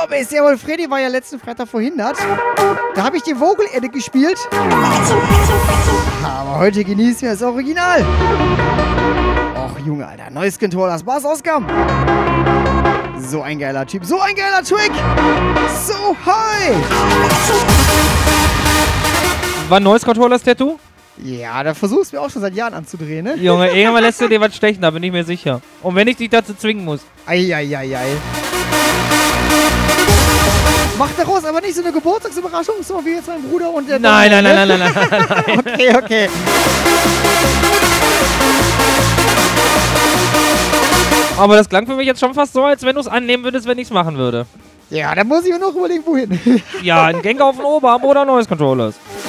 Starbase. Jawohl, Freddy war ja letzten Freitag verhindert. Da habe ich die Vocal Edit gespielt. Aber heute genießen wir das Original. Och, Junge, Alter. Neues Controllers. Bass Oscar. So ein geiler Typ. So ein geiler Trick. So high. War ein neues Controllers-Tattoo? Ja, da versuchst du mir auch schon seit Jahren anzudrehen, ne? Junge, irgendwann lässt du dir was stechen, da bin ich mir sicher. Und wenn ich dich dazu zwingen muss. Eieieiei. Mach daraus aber nicht so eine Geburtstagsüberraschung, so wie jetzt mein Bruder und der... Nein. Okay. Aber das klang für mich jetzt schon fast so, als wenn du es annehmen würdest, wenn ich es machen würde. Ja, da muss ich mir noch überlegen, wohin. Ja, ein Gang auf den Oberarm oder neues Controllers.